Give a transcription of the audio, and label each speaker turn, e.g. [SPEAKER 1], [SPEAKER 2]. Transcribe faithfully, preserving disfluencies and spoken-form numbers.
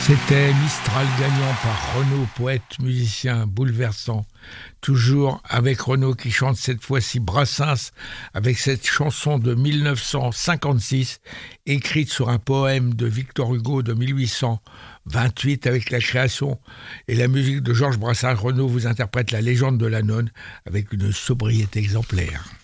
[SPEAKER 1] C'était Mistral gagnant par Renaud, poète, musicien, bouleversant. Toujours avec Renaud qui chante cette fois-ci Brassens avec cette chanson de mille neuf cent cinquante-six écrite sur un poème de Victor Hugo de mille huit cent vingt-huit avec la création et la musique de Georges Brassens. Renaud vous interprète La légende de la nonne avec une sobriété exemplaire.